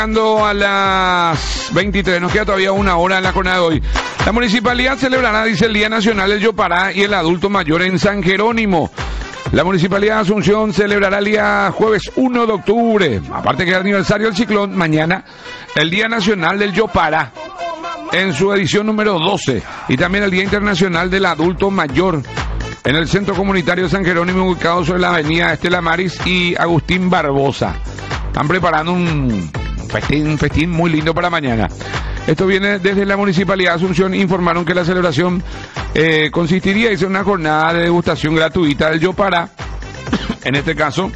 A las 23, nos queda todavía una hora en la jornada de hoy. La municipalidad celebrará, dice, el Día Nacional del Yopará y el Adulto Mayor en San Jerónimo. La Municipalidad de Asunción celebrará el día jueves 1 de octubre, aparte que es el aniversario del ciclón, mañana, el Día Nacional del Yopará, en su edición número 12, y también el Día Internacional del Adulto Mayor, en el Centro Comunitario San Jerónimo, ubicado sobre la avenida Estela Maris y Agustín Barbosa. Están preparando un festín muy lindo para mañana. Esto viene desde la Municipalidad de Asunción. Informaron que la celebración consistiría en una jornada de degustación gratuita del Yopará, en este caso,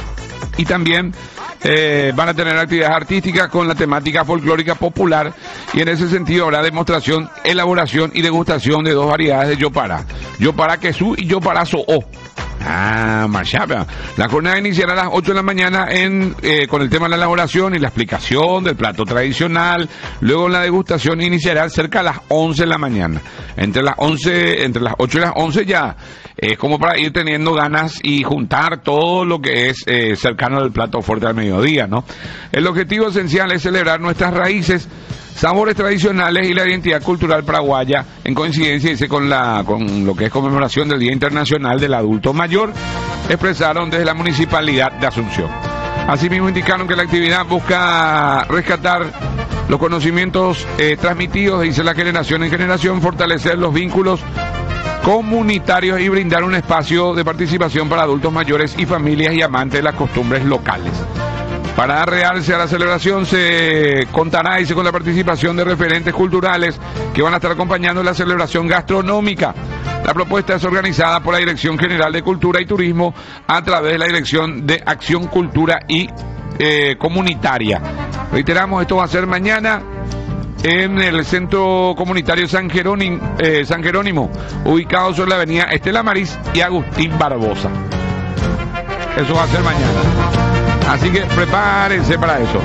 y también van a tener actividades artísticas con la temática folclórica popular, y en ese sentido habrá demostración, elaboración y degustación de dos variedades de Yopará: Yopará Quesú y Yopará Soó. Marchapa. La jornada iniciará a las 8 de la mañana con el tema de la elaboración y la explicación del plato tradicional. Luego la degustación iniciará cerca de las 11 de la mañana. Entre las 8 y las 11 ya es como para ir teniendo ganas y juntar todo lo que es cercano del plato fuerte al mediodía, ¿no? El objetivo esencial es celebrar nuestras raíces, sabores tradicionales y la identidad cultural paraguaya, en coincidencia, dice, con lo que es conmemoración del Día Internacional del Adulto Mayor, expresaron desde la Municipalidad de Asunción. Asimismo indicaron que la actividad busca rescatar los conocimientos transmitidos, dice, la generación en generación, fortalecer los vínculos comunitarios y brindar un espacio de participación para adultos mayores y familias y amantes de las costumbres locales. Para dar realce a la celebración se contará, dice, con la participación de referentes culturales que van a estar acompañando la celebración gastronómica. La propuesta es organizada por la Dirección General de Cultura y Turismo a través de la Dirección de Acción, Cultura y Comunitaria. Reiteramos, esto va a ser mañana en el Centro Comunitario San Jerónimo, ubicado sobre la avenida Estela Maris y Agustín Barbosa. Eso va a ser mañana. Así que prepárense para eso.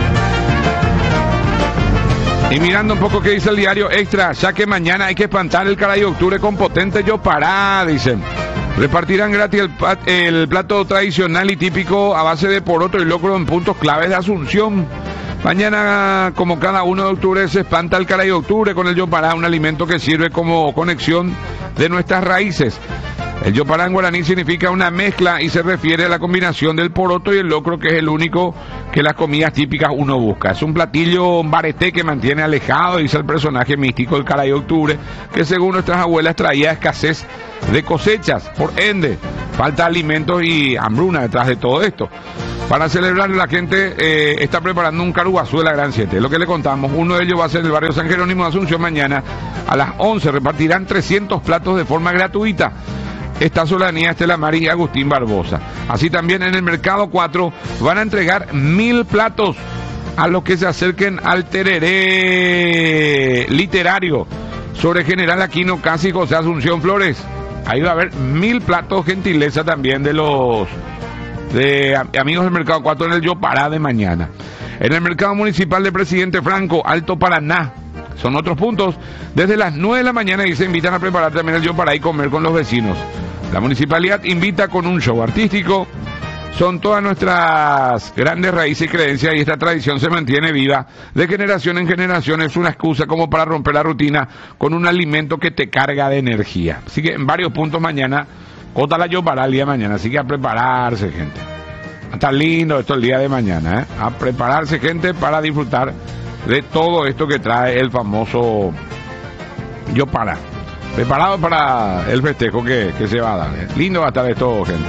Y mirando un poco qué dice el diario Extra, ya que mañana hay que espantar el caray de octubre con potente Yopará, dicen. Repartirán gratis el plato tradicional y típico a base de poroto y locro en puntos claves de Asunción. Mañana, como cada 1 de octubre, se espanta el caray de octubre con el Yopará, un alimento que sirve como conexión de nuestras raíces. El Yopará en guaraní significa una mezcla y se refiere a la combinación del poroto y el locro, que es el único que las comidas típicas uno busca. Es un platillo bareté que mantiene alejado, dice el personaje místico del caray de octubre, que según nuestras abuelas traía escasez de cosechas, por ende, falta de alimentos y hambruna detrás de todo esto. Para celebrar, la gente está preparando un caruguazú de la Gran 7. Lo que le contamos, uno de ellos va a ser el barrio San Jerónimo de Asunción. Mañana a las 11 repartirán 300 platos de forma gratuita. Esta solanía Estela Maris y Agustín Barbosa. Así también en el Mercado 4 van a entregar 1000 platos a los que se acerquen al tereré literario sobre General Aquino Casi José Asunción Flores. Ahí va a haber 1000 platos, gentileza también de amigos del Mercado 4 en el Yopará de mañana. En el Mercado Municipal de Presidente Franco, Alto Paraná, son otros puntos. Desde las 9 de la mañana y se invitan a preparar también el Yopará y comer con los vecinos. La municipalidad invita con un show artístico. Son todas nuestras grandes raíces y creencias, y esta tradición se mantiene viva de generación en generación. Es una excusa como para romper la rutina con un alimento que te carga de energía. Así que en varios puntos mañana, cota la Yopará el día de mañana. Así que a prepararse, gente. Está lindo esto el día de mañana, ¿eh? A prepararse, gente, para disfrutar de todo esto que trae el famoso Yopará. Preparado para el festejo que se va a dar. Lindo va a estar esto, gente.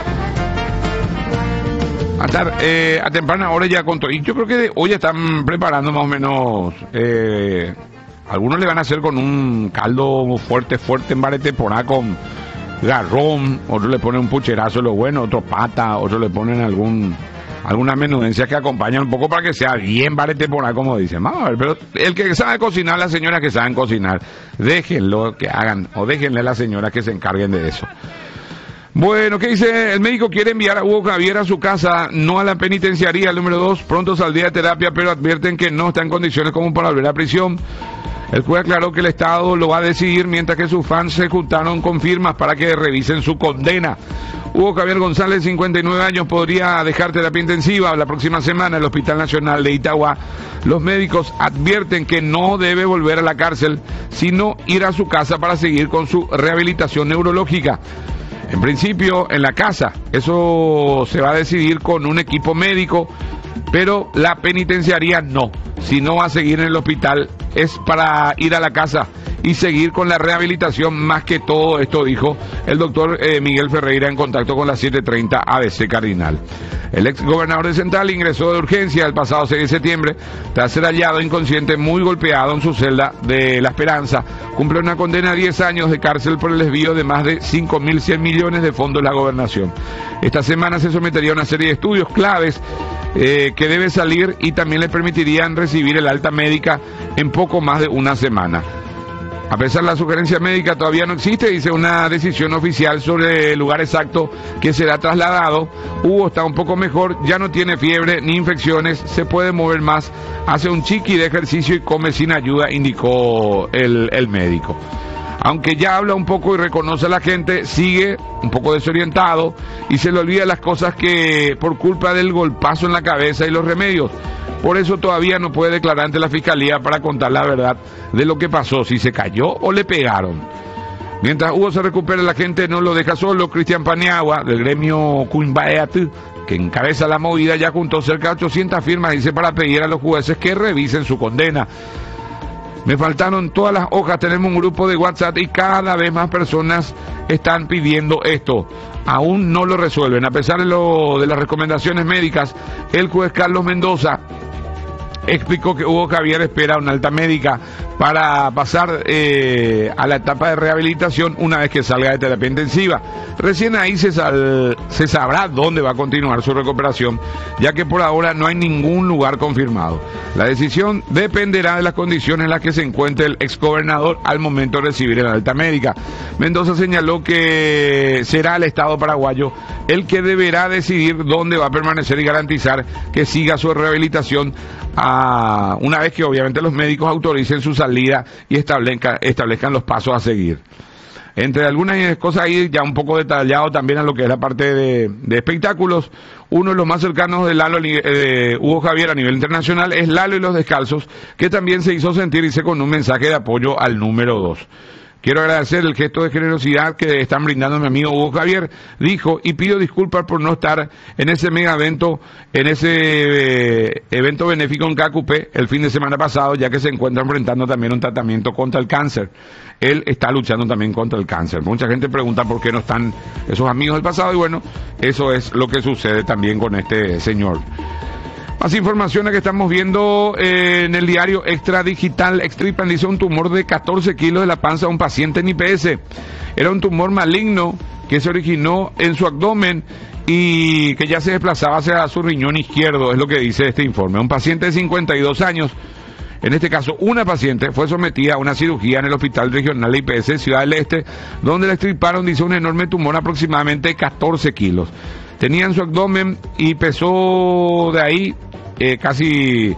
A estar a temprana hora ya con todo. Y yo creo que hoy ya están preparando más o menos. Algunos le van a hacer con un caldo fuerte en barete porá con garrón. Otros le ponen un pucherazo de lo bueno, otros pata, otros le ponen alguna menudencia que acompaña un poco para que sea bien barete porá, como dicen. Vamos a ver, pero el que sabe cocinar, las señoras que saben cocinar, déjenlo que hagan, o déjenle a las señoras que se encarguen de eso. Bueno, ¿qué dice? El médico quiere enviar a Hugo Javier a su casa, no a la penitenciaría. El número 2, pronto saldría de terapia, pero advierten que no está en condiciones como para volver a prisión. El juez aclaró que el Estado lo va a decidir mientras que sus fans se juntaron con firmas para que revisen su condena. Hugo Javier González, 59 años, podría dejar terapia intensiva la próxima semana en el Hospital Nacional de Itagua. Los médicos advierten que no debe volver a la cárcel, sino ir a su casa para seguir con su rehabilitación neurológica. En principio, en la casa, eso se va a decidir con un equipo médico, pero la penitenciaría no. Si no va a seguir en el hospital, es para ir a la casa y seguir con la rehabilitación más que todo. Esto dijo el doctor Miguel Ferreira en contacto con la 730 ABC Cardinal. El ex gobernador de Central ingresó de urgencia el pasado 6 de septiembre tras ser hallado inconsciente, muy golpeado en su celda de La Esperanza. Cumple una condena a 10 años de cárcel por el desvío de más de 5.100 millones de fondos de la gobernación. Esta semana se sometería a una serie de estudios claves que debe salir y también le permitirían recibir el alta médica en poco más de una semana. A pesar de la sugerencia médica, todavía no existe, dice, una decisión oficial sobre el lugar exacto que será trasladado. Hugo está un poco mejor, ya no tiene fiebre ni infecciones, se puede mover más, hace un chiqui de ejercicio y come sin ayuda, indicó el médico. Aunque ya habla un poco y reconoce a la gente, sigue un poco desorientado y se le olvida las cosas que por culpa del golpazo en la cabeza y los remedios. Por eso todavía no puede declarar ante la fiscalía para contar la verdad de lo que pasó, si se cayó o le pegaron. Mientras Hugo se recupera, la gente no lo deja solo. Cristian Paniagua, del gremio Cuimbaeat, que encabeza la movida, ya juntó cerca de 800 firmas, dice, para pedir a los jueces que revisen su condena. Me faltaron todas las hojas, tenemos un grupo de WhatsApp y cada vez más personas están pidiendo esto. Aún no lo resuelven. A pesar de las recomendaciones médicas, el juez Carlos Mendoza explicó que Hugo Javier espera una alta médica para pasar a la etapa de rehabilitación una vez que salga de terapia intensiva. Recién ahí se sabrá dónde va a continuar su recuperación, ya que por ahora no hay ningún lugar confirmado. La decisión dependerá de las condiciones en las que se encuentre el exgobernador al momento de recibir el alta médica. Mendoza señaló que será el Estado paraguayo el que deberá decidir dónde va a permanecer y garantizar que siga su rehabilitación una vez que obviamente los médicos autoricen su salida y establezcan los pasos a seguir. Entre algunas cosas ahí ya un poco detallado también a lo que es la parte de espectáculos. Uno de los más cercanos de Lalo, Hugo Javier a nivel internacional, es Lalo y los Descalzos, que también se hizo sentir, dice, con un mensaje de apoyo al número 2. Quiero agradecer el gesto de generosidad que están brindando a mi amigo Hugo Javier, dijo, y pido disculpas por no estar en ese mega evento, en ese evento benéfico en KQP el fin de semana pasado, ya que se encuentra enfrentando también un tratamiento contra el cáncer. Él está luchando también contra el cáncer. Mucha gente pregunta por qué no están esos amigos del pasado, y bueno, eso es lo que sucede también con este señor. Más informaciones que estamos viendo en el diario Extra Digital. Extripan, dice, un tumor de 14 kilos de la panza de un paciente en IPS. Era un tumor maligno que se originó en su abdomen y que ya se desplazaba hacia su riñón izquierdo, es lo que dice este informe. Un paciente de 52 años, en este caso una paciente, fue sometida a una cirugía en el Hospital Regional de IPS Ciudad del Este, donde le extirparon, dice, un enorme tumor aproximadamente 14 kilos. Tenía en su abdomen y pesó de ahí casi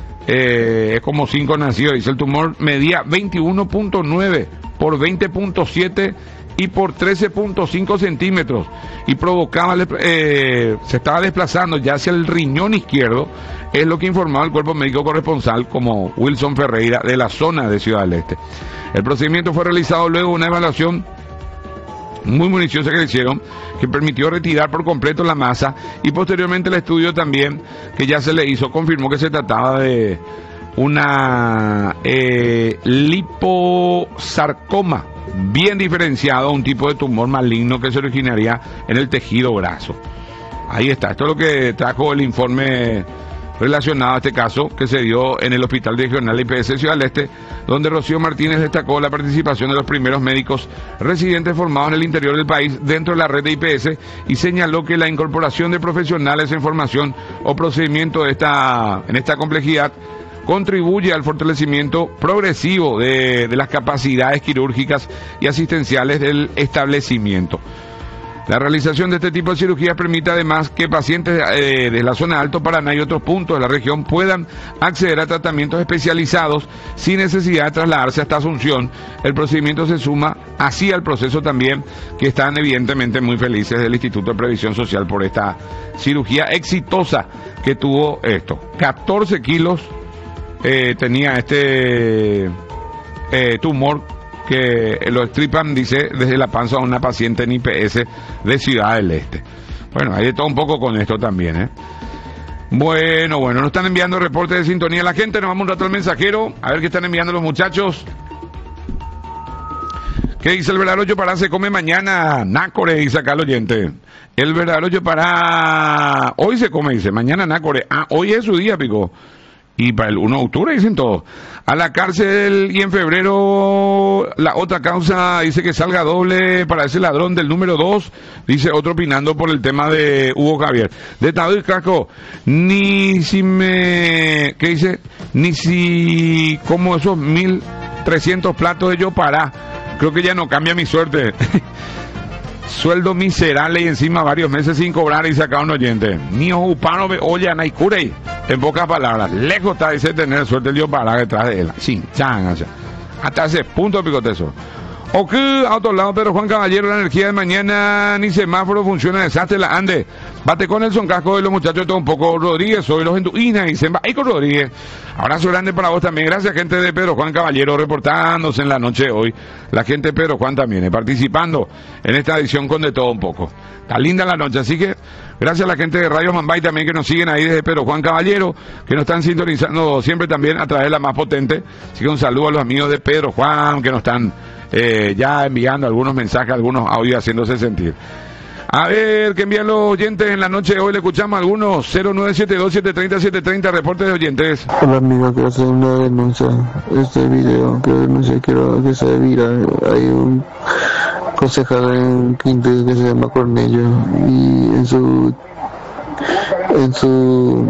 como 5 nacidos. Dice, el tumor medía 21.9 por 20.7 y por 13.5 centímetros y provocaba, se estaba desplazando ya hacia el riñón izquierdo, es lo que informaba el cuerpo médico corresponsal como Wilson Ferreira de la zona de Ciudad del Este. El procedimiento fue realizado luego de una evaluación muy minuciosa que le hicieron, que permitió retirar por completo la masa, y posteriormente el estudio también que ya se le hizo confirmó que se trataba de una liposarcoma bien diferenciado, un tipo de tumor maligno que se originaría en el tejido graso. Ahí está, esto es lo que trajo el informe relacionado a este caso que se dio en el Hospital Regional de IPS Ciudad del Este, donde Rocío Martínez destacó la participación de los primeros médicos residentes formados en el interior del país dentro de la red de IPS, y señaló que la incorporación de profesionales en formación o procedimiento en esta complejidad contribuye al fortalecimiento progresivo de las capacidades quirúrgicas y asistenciales del establecimiento. La realización de este tipo de cirugías permite además que pacientes de la zona de Alto Paraná y otros puntos de la región puedan acceder a tratamientos especializados sin necesidad de trasladarse hasta Asunción. El procedimiento se suma así al proceso también, que están evidentemente muy felices del Instituto de Previsión Social por esta cirugía exitosa que tuvo esto. 14 kilos tenía este tumor que lo extripan, dice, desde la panza a una paciente en IPS de Ciudad del Este. Bueno, hay de todo un poco con esto también, ¿eh? Bueno, nos están enviando reportes de sintonía la gente. Nos vamos un rato al mensajero a ver qué están enviando los muchachos. ¿Qué dice el verdadero Yopará? Se come mañana nácore, dice acá el oyente. El verdadero Yopará hoy se come, dice, mañana nácore. Ah, hoy es su día, pico. Y para el 1 de octubre dicen todos. A la cárcel, y en febrero la otra causa dice que salga doble para ese ladrón del número 2, dice otro opinando por el tema de Hugo Javier. De Tadir Casco, ni si me... ¿Qué dice? Ni si como esos 1.300 platos de Yopará. Creo que ya no cambia mi suerte. Sueldo miserable y encima varios meses sin cobrar, y saca un oyente. Ni upano ve olla naikure. En pocas palabras, lejos está de tener suerte el Yopará detrás de él. Sin chan, hasta ese punto picoteso. O que a otro lado, Pedro Juan Caballero, la energía de mañana, ni semáforo funciona, desastre la ande. Bate con Nelson Casco y los muchachos todo un poco. Rodríguez, soy los Enduina, y se va ahí con Rodríguez. Abrazo grande para vos también. Gracias, gente de Pedro Juan Caballero, reportándose en la noche de hoy. La gente de Pedro Juan también, participando en esta edición con de todo un poco. Está linda la noche, así que gracias a la gente de Radio Mambay también que nos siguen ahí desde Pedro Juan Caballero, que nos están sintonizando siempre también a través de la más potente. Así que un saludo a los amigos de Pedro Juan que nos están ya enviando algunos mensajes, algunos audios haciéndose sentir. A ver, ¿qué envían los oyentes en la noche de hoy? Le escuchamos algunos. 0972-730-730, reportes de oyentes. Hola amigo, quiero hacer una denuncia. Este video, quiero que se viral. Hay un concejal en Quinte que se llama Cornelio, y en su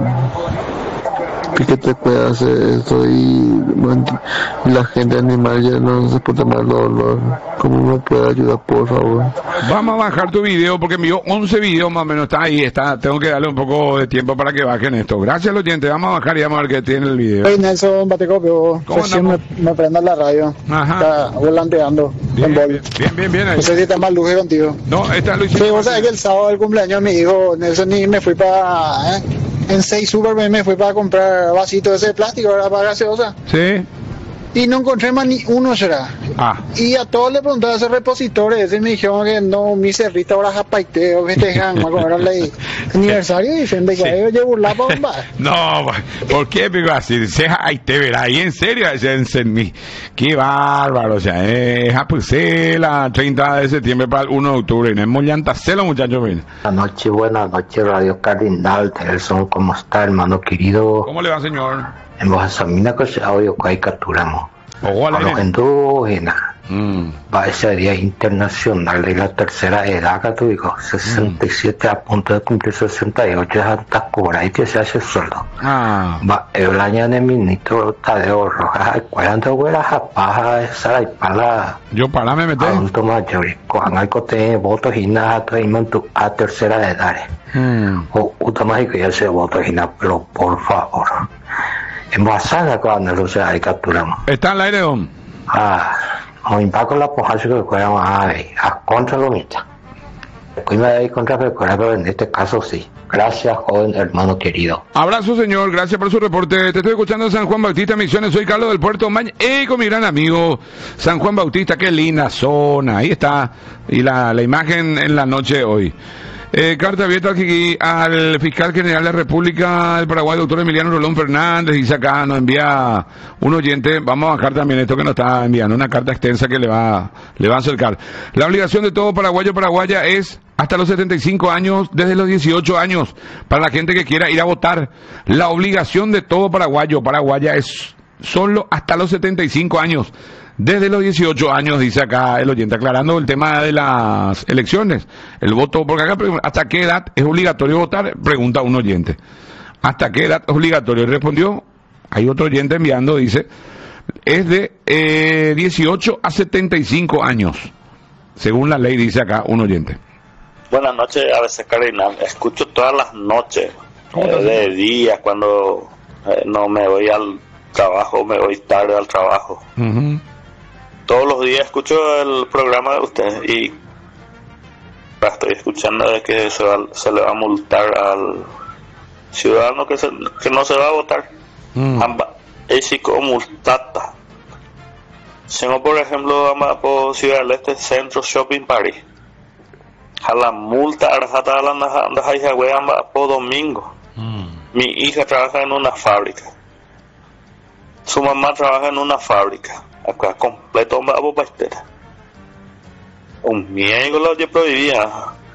piquete puede hacer esto, y bueno, la gente animal ya no se puede tomar dolor. ¿Cómo me puede ayudar, por favor? Vamos a bajar tu video porque envió 11 videos más o menos, está ahí, tengo que darle un poco de tiempo para que bajen esto. Gracias al oyente, vamos a bajar y vamos a ver qué tiene el video. Hey Nelson, Batecopio, recién me prenda la radio. Ajá. Está volanteando en Bol. Bien ahí. No sé si está más lujo contigo. No, esta lo hicimos. Sí, vos sabés que el sábado del cumpleaños de mi hijo Nelson, y me fui para... en 6 Super me fui para comprar vasitos de ese plástico, ¿verdad? Para gaseosa. Sí. Y no encontré más ni uno, será. Y a todos le preguntaba a esos repositores, y me dijeron que no, mi cerrita ahora japaiteo, que te dejan a comer el aniversario, y dicen de que yo burla para bombar. No, ¿por qué, pico? Así, ahí te verá, y en serio, qué bárbaro, o sea, la 30 de septiembre para el 1 de octubre, no es mollantaselo, muchachos. Buenas noches, Radio Cardinal, Nelson, ¿cómo está, hermano querido? ¿Cómo le va, señor? En voz examina que se audio que hay capturamos. Ojalá. A los indígenas. Va ese Día Internacional de la Tercera Edad Católico, 67 a punto de cumplir 68, es hasta cobrar y que se hace sueldo. Va el año de ministro Tadeo Rojas, 40 güeras a paja de Sara y Pala. Yo para me meter. Adulto mayor, con algo de votos y nada, a tercera edad. O uta más que ya se votos y nada, pero por favor. En Basana, cuando se hay capturamos. Está al aire, don. O impacto la pojazo que fuéramos a contra lo mismo. Cuida de ahí contra, pero en este caso sí. Gracias, joven hermano querido. Abrazo, señor. Gracias por su reporte. Te estoy escuchando en San Juan Bautista, Misiones. Soy Carlos del Puerto Maña. Con mi gran amigo San Juan Bautista. Qué linda zona. Ahí está. Y la imagen en la noche de hoy. Carta abierta aquí al fiscal general de la República del Paraguay, doctor Emiliano Rolón Fernández. Dice acá, nos envía un oyente. Vamos a bajar también esto que nos está enviando, una carta extensa que le va a acercar. La obligación de todo paraguayo o paraguaya es hasta los 75 años, desde los 18 años, para la gente que quiera ir a votar. La obligación de todo paraguayo o paraguaya es solo hasta los 75 años. Desde los 18 años, dice acá el oyente, aclarando el tema de las elecciones, el voto, porque acá ¿hasta qué edad es obligatorio votar? Pregunta un oyente. ¿Hasta qué edad es obligatorio? Y respondió, hay otro oyente enviando, dice, es de 18 a 75 años, según la ley, dice acá un oyente. Buenas noches, a veces Karina. Escucho todas las noches, de día, cuando no me voy al trabajo, me voy tarde al trabajo. Uh-huh. Todos los días escucho el programa de ustedes y estoy escuchando de que se le va a multar al ciudadano que no se va a votar. Es como multata. Tengo, por ejemplo, por Ciudad del Este, Centro Shopping París. A la multa arjata la por domingo. Mi hija trabaja en una fábrica. Su mamá trabaja en una fábrica. Acá completo a pastera. Un miego lo que prohibía.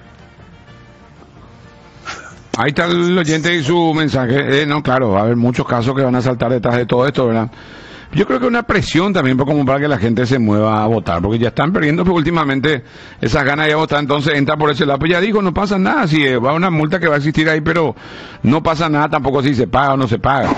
Ahí está el oyente y su mensaje. No, claro, va a haber muchos casos que van a saltar detrás de todo esto, ¿verdad? Yo creo que una presión también como para que la gente se mueva a votar, porque ya están perdiendo pues, últimamente esas ganas de votar, entonces entra por ese lado. Pues ya digo, no pasa nada, si va una multa que va a existir ahí, pero no pasa nada tampoco si se paga o no se paga.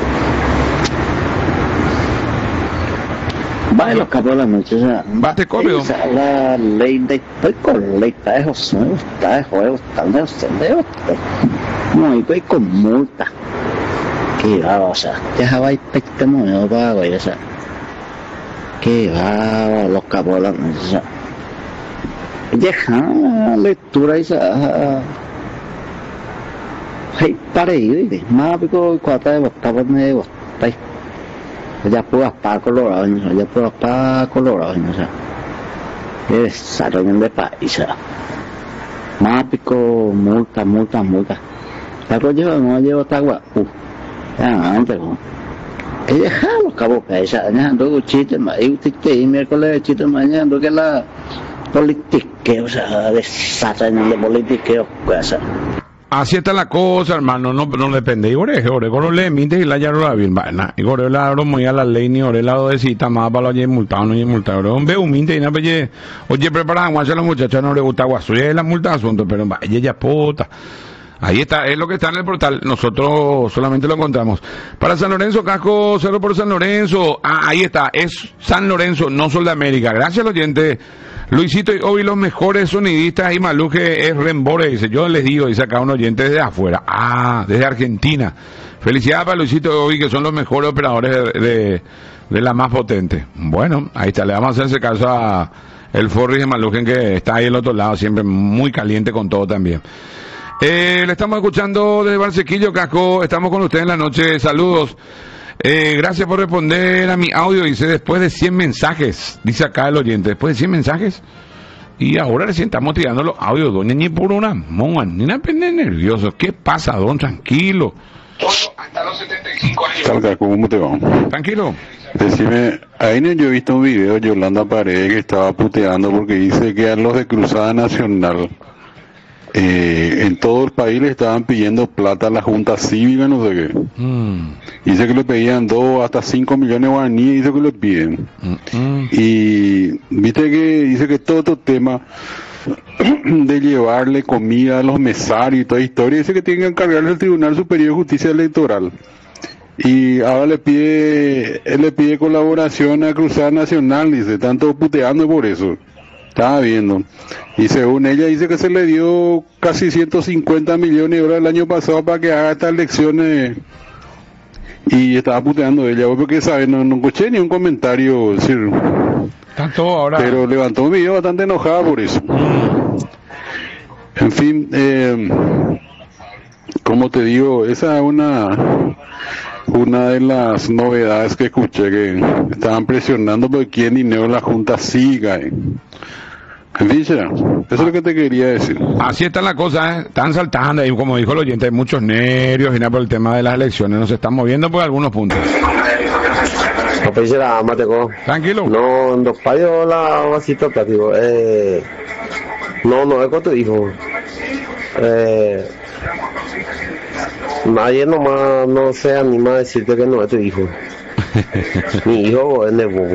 Va en los capos de la noche, o sea, bate cómodo. La ley de estoy colecta de José, está de juego, está de José, no, y estoy con multa. Que va, o sea, ya va a ir no va, güey, o sea, que va, los capos de la noche, o sea, deja la lectura y hay pareído, y más pico, cuatro de botar, pues me botar. Ya puedo para Colorado, ya puedo para Colorado, o sea, es desarrollo de país, o sea, más pico, multa. Pero yo no llevo agua, ya antes, es dejar los cabos que esa, ando chiste, y usted que miércoles chiste mañana, que la política, o sea, desarrollo de política, o sea. Así está la cosa, hermano, no depende. Y ore le minte y la ya lo bien, vaina. Y ore la muy a la ley ni ore la de cita más para lo multado, no multado. Un veo minte y no oye, preparaban a los muchachos no le gusta guaso, y es la multa asunto, pero vaya ya puta. Ahí está, es lo que está en el portal, nosotros solamente lo encontramos. Para San Lorenzo, casco cero por San Lorenzo, ahí está, es San Lorenzo, no Sol de América. Gracias al oyente Luisito, y hoy los mejores sonidistas y Maluje es Rembore, dice, yo les digo, dice acá un oyente desde afuera, desde Argentina. Felicidades para Luisito y hoy, que son los mejores operadores de la más potente. Bueno, ahí está, le vamos a hacerse caso a el Forris de Maluje, que está ahí al otro lado, siempre muy caliente con todo también. Le estamos escuchando desde Barsequillo, casco, estamos con usted en la noche, saludos. Gracias por responder a mi audio, dice, después de 100 mensajes, dice acá el oyente, después de 100 mensajes, y ahora recién estamos tirando los audios, doña, ni por una monja, ni una pena nervioso, ¿qué pasa, don? Tranquilo. Hasta los 75 años. ¿Cómo te va? Tranquilo. Decime, ahí yo he visto un video de Yolanda Paredes que estaba puteando porque dice que a los de Cruzada Nacional, en todo el país le estaban pidiendo plata a la Junta Cívica, no sé qué. Dice que le pedían 2 hasta 5 millones de guaraníes, dice que le piden. Y viste que dice que todo este tema de llevarle comida a los mesarios y toda historia, dice que tienen que encargarle al Tribunal Superior de Justicia Electoral. Y ahora le pide colaboración a Cruzada Nacional, dice, tanto puteando por eso. Estaba viendo. Y según ella dice que se le dio casi 150 millones de euros el año pasado para que haga estas elecciones. Y estaba puteando ella, porque sabes, no escuché ni un comentario, decir, tanto ahora. Pero levantó un video bastante enojada por eso. En fin, como te digo, esa es una de las novedades que escuché, que estaban presionando porque quieren dinero la Junta siga. En fin, eso es lo que te quería decir. Así está la cosa, están saltando, y como dijo el oyente, hay muchos nervios y nada por el tema de las elecciones, nos están moviendo por algunos puntos. No pensé nada, Mateco. Tranquilo. No, no fallo la vasito platico. No es como te dijo. Nadie nomás no se anima a decirte que no es tu hijo. Mi hijo es nervoso.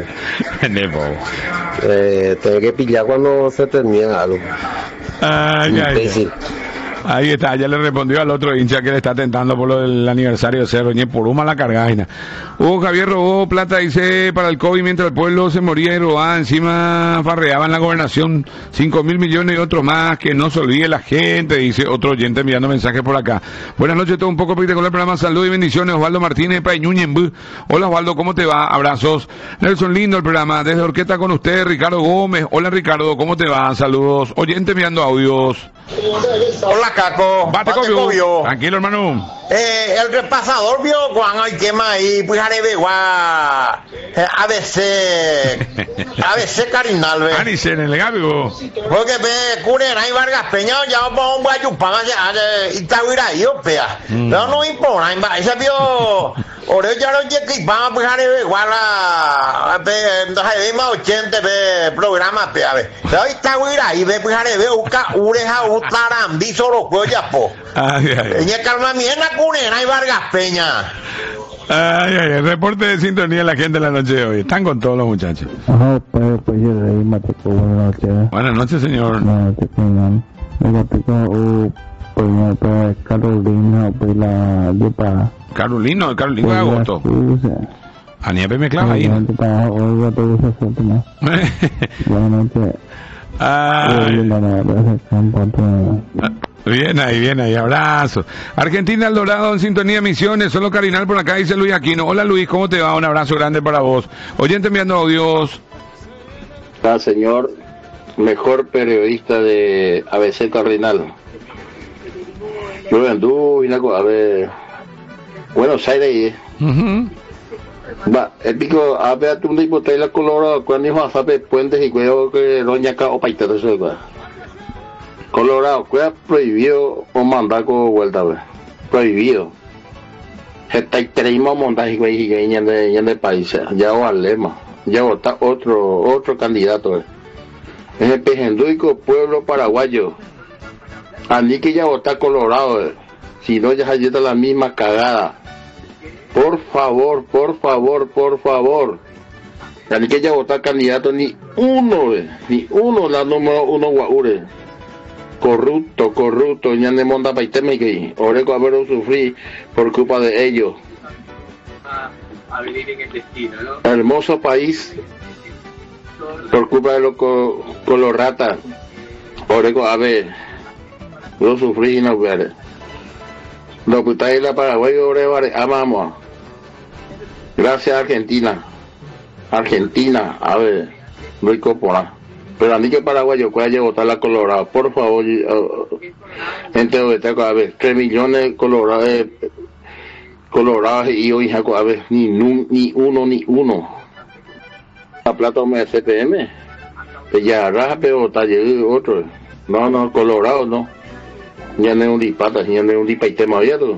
Tengo que pillar cuando se termina algo. Imbécil. Ahí está, ya le respondió al otro hincha que le está tentando por lo del aniversario de Cerro, ni por una la cargaina. Hugo Javier robó plata, dice, para el COVID mientras el pueblo se moría y robaba, encima farreaba en la gobernación 5.000 millones y otro más, que no se olvide la gente, dice otro oyente enviando mensajes por acá. Buenas noches, todo un poco espectacular programa, salud y bendiciones, Osvaldo Martínez, Pañuñembú. Hola Osvaldo, ¿cómo te va? Abrazos. Nelson, lindo el programa, desde Orquesta con usted, Ricardo Gómez. Hola Ricardo, ¿cómo te va? Saludos. Oyente enviando audios. Hola Caco, bate cobio. Tranquilo hermano. El repasador vio Juan el tema ahí, pues Arebegua, ABC Carinal, ve. Anice en el Gabio. Porque ve, Curena y Vargas Peña, ya vamos a un guayupán y Itahuira y Opea. Pero no importa, ese vio, ahora ya no llega y van a pues Arebegua la, entonces más 80 programas, ve. Pero Itahuira y ve pues Arebegua, Ureja, Utarambi, solo cuellas, po. Y el calmamiena Curena y Vargas Peña. Ay, reporte de sintonía de la gente de la noche de hoy. Están con todos los muchachos. Ajá, pues yo de ahí Mateco, buenas noches. Buenas noches, señor. Pues Carolina, pues la yepa. Carolina de agosto. A nieve me clava ahí. Bien ahí, abrazo. Argentina, El Dorado en sintonía de Misiones, solo Carinal por acá, dice Luis Aquino. Hola Luis, ¿cómo te va? Un abrazo grande para vos. Oyente enviando audios. Señor, mejor periodista de ABC Cardinal. Yo anduve, a ver, Buenos Aires. Va, el pico, a ver, tú un diputado la Colorado, cuando dijo a saber puentes y cuidado que doña acá o paita de eso, Colorado, cuida prohibido o mandar con vuelta, prohibido. Está extremo montaje y en el país, ya o alema, ya está otro candidato. En el Pejenduico, pueblo paraguayo. Ani que ya está Colorado, si no ya está la misma cagada. Por favor. Ani que ya está candidato ni uno, la número uno guaure. Corrupto, ya de monda paiteme que oreco haber sufrir por culpa de ellos. A vivir en el destino, ¿no? Hermoso país por culpa de los colorratas. Oreco a ver, yo sufrí y no ver. Lo que está ahí la Paraguay, amamos. Gracias Argentina, a ver, no hay copora. Pero a mí que paraguayo pueda votar la Colorado, por favor, gente de a ver, 3 millones colorados y hoy a ver, ni uno. La plata me CPM, que ya raja pero talle otro. No, Colorado no. Ya no es un dispata, ya no es un dispaitema abierto.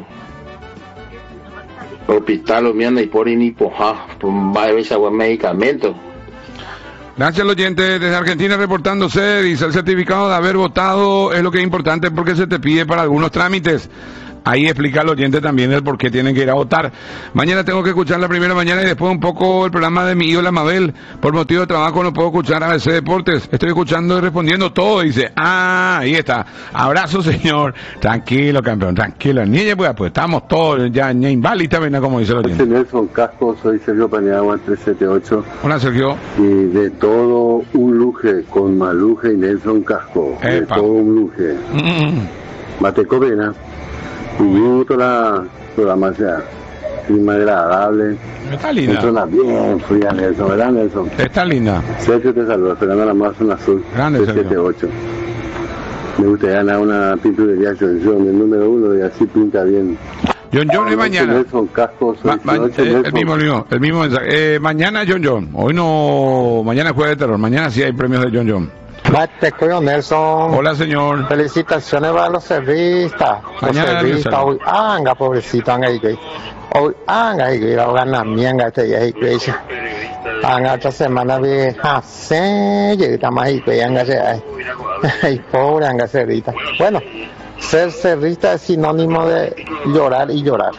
Hospital, ni por ni poja, va a ese medicamento. Gracias al oyente desde Argentina reportándose, dice el certificado de haber votado es lo que es importante porque se te pide para algunos trámites. Ahí explica al oyente también el por qué tienen que ir a votar. Mañana tengo que escuchar la primera mañana y después un poco el programa de mi ídola Mabel. Por motivo de trabajo no puedo escuchar a ABC Deportes. Estoy escuchando y respondiendo todo. Dice, ahí está. Abrazo, señor. Tranquilo, campeón, tranquilo. Niña, pues estamos todos ya inválidos, ¿verdad? Como dice el oyente. Soy Nelson Casco, soy Sergio Paniagua 378. Hola, Sergio. Y de todo un lujo, con Maluje y Nelson Casco. De todo un lujo. Mateco Vena. Y otra programación clima agradable. Está linda. Zona bien fría, Nelson, ¿verdad, Nelson? Está linda. Sergio te saluda, Fernando Lamazón Azul. Grande, 378. Me gustaría ganar una pinturería John, el número 1, y así pinta bien. John es mañana. Nelson Casco, el mismo mensaje. Mañana John. Hoy no, mañana es jueves de terror. Mañana sí hay premios de John. Mateco Nelson. Hola, señor. Felicitaciones para los servistas. Mañana hoy pobrecito, hoy la gana mienga te ya iglesia. Esta semana vi llega más ay pobre servista. Bueno, ser servista es sinónimo de llorar y llorar.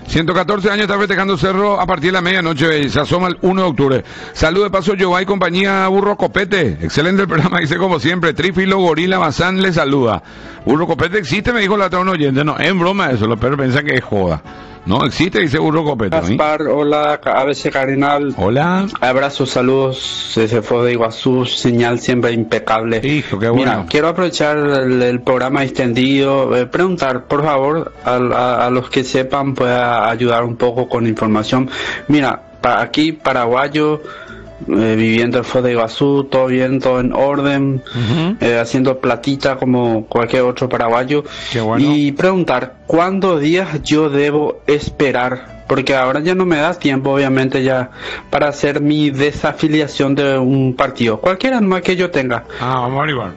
114 años está festejando Cerro a partir de la medianoche. Se asoma el 1 de octubre. Salud de paso, Yobay, compañía Burro Copete. Excelente el programa, dice como siempre. Trífilo Gorila Bazán le saluda. Burro Copete existe, me dijo la otra un oyente. No, es broma eso, los perros piensan que es joda. No existe, dice Burro Copete. Gaspar, hola, ABC Cardinal. Hola. Abrazos, saludos desde Foz de Iguazú, señal siempre impecable. Hijo, qué bueno. Mira, quiero aprovechar el programa extendido, preguntar, por favor, a los que sepan, pueda ayudar un poco con información. Mira, aquí, paraguayo, viviendo en Foz de Iguazú, todo bien, todo en orden, haciendo platita como cualquier otro paraguayo. Qué bueno. Y preguntar, ¿cuántos días yo debo esperar? Porque ahora ya no me da tiempo, obviamente, ya para hacer mi desafiliación de un partido, cualquiera más que yo tenga. Vamos a averiguar.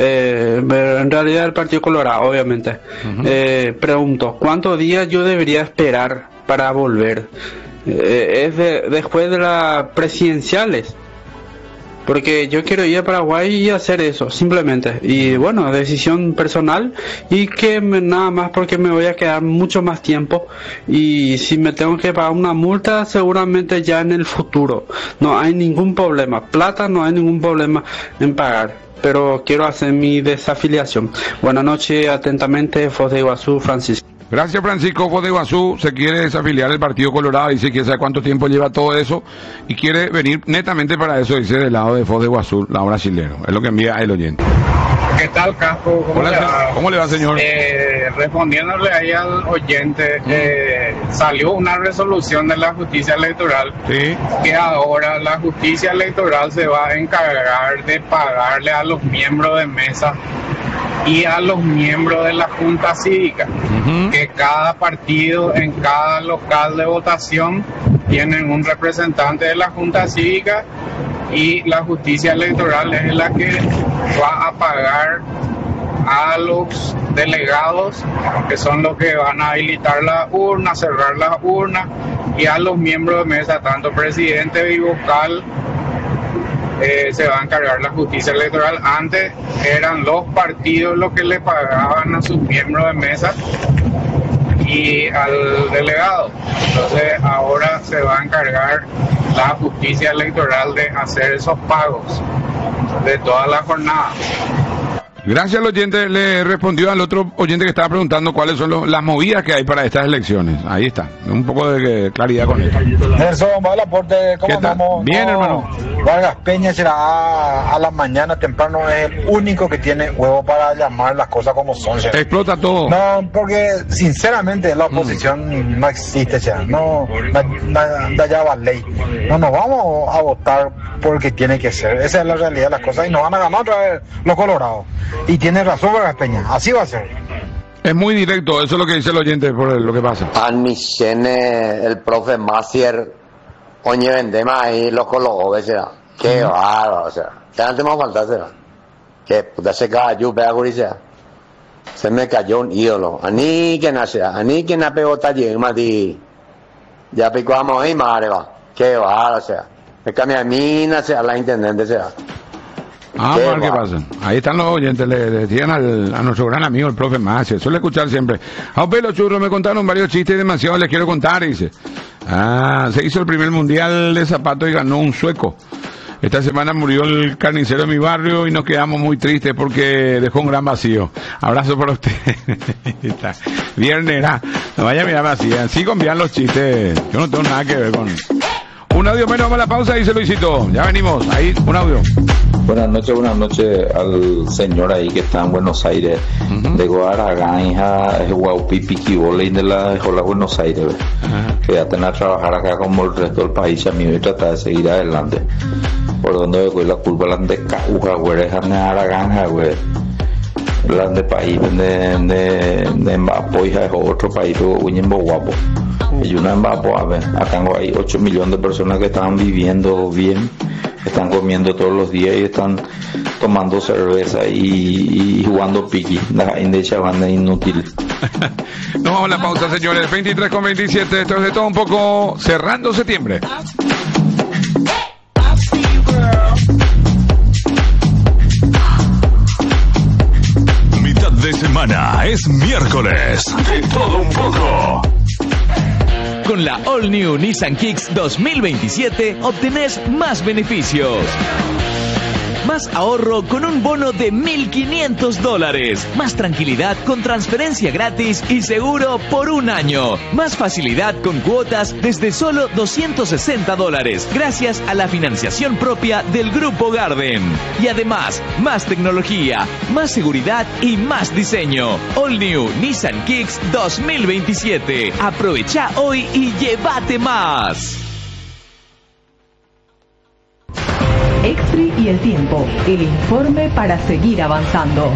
En realidad el Partido Colorado, obviamente. Pregunto, ¿cuántos días yo debería esperar para volver? Es después de las presidenciales, porque yo quiero ir a Paraguay y hacer eso, simplemente. Y bueno, decisión personal, y que nada más porque me voy a quedar mucho más tiempo, y si me tengo que pagar una multa, seguramente ya en el futuro. No hay ningún problema, plata no hay ningún problema en pagar, pero quiero hacer mi desafiliación. Buenas noches, atentamente, Foz de Iguazú, Francisco. Gracias, Francisco. Foz de Iguazú se quiere desafiliar del Partido Colorado, dice que sabe cuánto tiempo lleva todo eso y quiere venir netamente para eso, dice del lado de Foz de Iguazú, la brasilero. Es lo que envía el oyente. ¿Qué tal, Casco? ¿Cómo le va, señor? Respondiéndole ahí al oyente, salió una resolución de la justicia electoral, que ahora la justicia electoral se va a encargar de pagarle a los miembros de mesa y a los miembros de la Junta Cívica, que cada partido en cada local de votación tienen un representante de la Junta Cívica, y la justicia electoral es la que va a pagar a los delegados, que son los que van a habilitar la urna, cerrar la urna, y a los miembros de mesa, tanto presidente y vocal, se va a encargar la justicia electoral. Antes eran los partidos los que le pagaban a sus miembros de mesa y al delegado. Entonces ahora se va a encargar la justicia electoral de hacer esos pagos de toda la jornada. Gracias al oyente, le respondió al otro oyente que estaba preguntando cuáles son las movidas que hay para estas elecciones. Ahí está, un poco de claridad con esto. Nelson, va al aporte, ¿cómo estamos? Bien, hermano. Vargas Peña será a la mañana temprano, es el único que tiene huevo para llamar las cosas como son. ¿Será? Explota todo. No, porque sinceramente la oposición no existe, ¿será? No ya va ley. No nos vamos a votar porque tiene que ser. Esa es la realidad de las cosas, y nos van a ganar otra vez los colorados. Y tiene razón Vargas Peña, así va a ser. Es muy directo, eso es lo que dice el oyente por lo que pasa. Anmichene, el profe Macier, oye, vendema ahí los colores, ¿será? Qué bárbaro, o sea, antes más falta, ¿será? Que puta se cayó, pega curicea. Se me cayó un ídolo. Ani que nace, ani que na pegó taller, mati. Ya picamos ahí, madre va. Qué bárbaro, o sea. Me cambia a mí, nace a la intendente, ¿será? ¿Qué pasa? Ahí están los oyentes, le decían a nuestro gran amigo, el profe Macia, suele escuchar siempre. A un pelo churro, me contaron varios chistes demasiado, les quiero contar, dice. Se hizo el primer mundial de zapatos y ganó un sueco. Esta semana murió el carnicero de mi barrio y nos quedamos muy tristes porque dejó un gran vacío. Abrazo para usted. Viernes, no vaya a mirar así, así envían los chistes. Yo no tengo nada que ver con... Un audio menos, vamos a la pausa, dice Luisito. Ya venimos, ahí, un audio. Buenas noches al señor ahí que está en Buenos Aires. De Guaragán, hija, es Guaupipiqui, Bolín de la Buenos Aires. Que ya tenga a trabajar acá como el resto del país, a mí voy a tratar de seguir adelante. Por donde voy la culpa, la de Cauja, güey, es Aragán, güey. La de país, de Mbapo, hija, es otro país, güey, en Guapo. Y una en Mbapo, a ver, acá hay 8 millones de personas que están viviendo bien, están comiendo todos los días y están tomando cerveza y jugando piqui. La indecha banda inútil. Nos vamos a la pausa, señores. 23:27. Esto es de todo un poco cerrando septiembre. Mitad de semana es miércoles. De todo un poco. Con la All New Nissan Kicks 2027 obtenés más beneficios. Más ahorro con un bono de $1.500. Más tranquilidad con transferencia gratis y seguro por un año. Más facilidad con cuotas desde solo $260. Gracias a la financiación propia del Grupo Garden. Y además, más tecnología, más seguridad y más diseño. All New Nissan Kicks 2027. Aprovecha hoy y llévate más. Expri y el tiempo, el informe para seguir avanzando.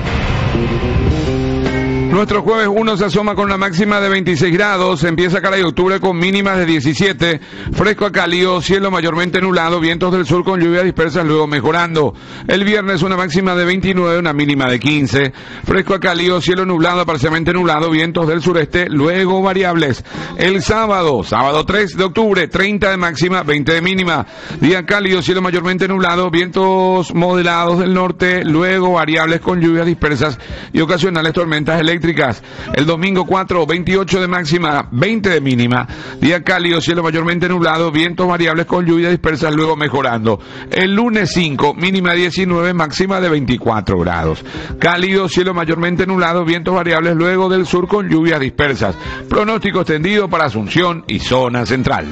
Nuestro jueves 1 se asoma con una máxima de 26 grados, empieza cara de octubre con mínimas de 17, fresco a cálido, cielo mayormente nublado, vientos del sur con lluvias dispersas luego mejorando. El viernes una máxima de 29, una mínima de 15, fresco a cálido, cielo nublado, parcialmente nublado, vientos del sureste, luego variables. El sábado 3 de octubre, 30 de máxima, 20 de mínima, día cálido, cielo mayormente nublado, vientos moderados del norte, luego variables con lluvias dispersas y ocasionales tormentas eléctricas. El domingo 4, 28 de máxima, 20 de mínima, día cálido, cielo mayormente nublado, vientos variables con lluvias dispersas luego mejorando. El lunes 5, mínima 19, máxima de 24 grados. Cálido, cielo mayormente nublado, vientos variables luego del sur con lluvias dispersas. Pronóstico extendido para Asunción y zona central.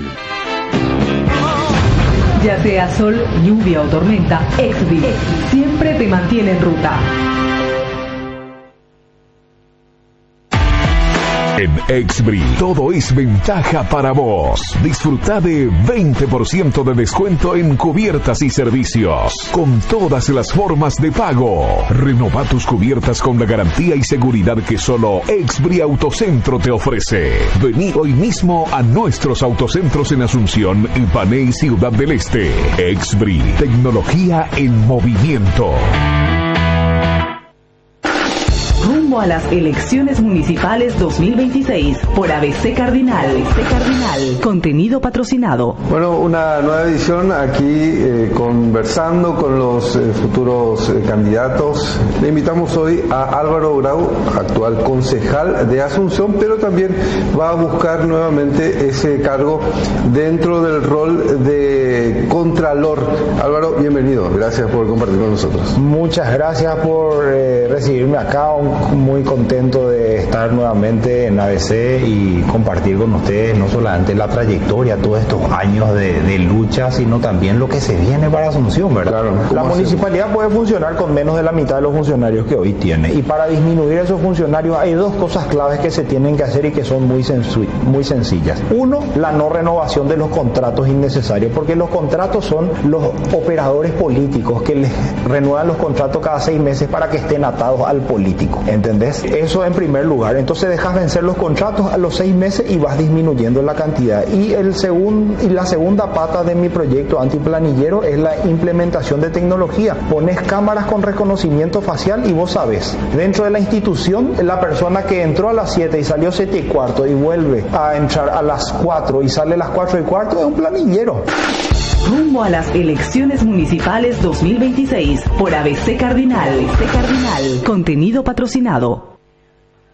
Ya sea sol, lluvia o tormenta, Expri siempre te mantiene en ruta. En Expri, todo es ventaja para vos. Disfruta de 20% de descuento en cubiertas y servicios, con todas las formas de pago. Renova tus cubiertas con la garantía y seguridad que solo Expri Autocentro te ofrece. Vení hoy mismo a nuestros autocentros en Asunción, Ipané y Ciudad del Este. Expri, tecnología en movimiento. Rumbo a las elecciones municipales 2026 por ABC Cardinal. Contenido patrocinado. Bueno, una nueva edición aquí conversando con los futuros candidatos. Le invitamos hoy a Álvaro Grau, actual concejal de Asunción, pero también va a buscar nuevamente ese cargo dentro del rol de contralor. Álvaro, bienvenido. Gracias por compartir con nosotros. Muchas gracias por recibirme acá. Muy contento de estar nuevamente en ABC y compartir con ustedes no solamente la trayectoria, todos estos años de lucha, sino también lo que se viene para Asunción, ¿verdad? Claro, la municipalidad puede funcionar con menos de la mitad de los funcionarios que hoy tiene, y para disminuir esos funcionarios hay dos cosas claves que se tienen que hacer y que son muy sencillas. Uno, la no renovación de los contratos innecesarios, porque los contratos son los operadores políticos que les renuevan los contratos cada 6 meses para que estén atados al político. ¿Entendés? Eso en primer lugar. Entonces dejas vencer los contratos a los 6 meses y vas disminuyendo la cantidad. Y la segunda pata de mi proyecto antiplanillero es la implementación de tecnología. Pones cámaras con reconocimiento facial y vos sabés, dentro de la institución, la persona que entró a las 7 y salió 7:15 y vuelve a entrar a las 4 y sale a las 4:15 es un planillero. Rumbo a las elecciones municipales 2026 por ABC Cardinal. Contenido patrocinado.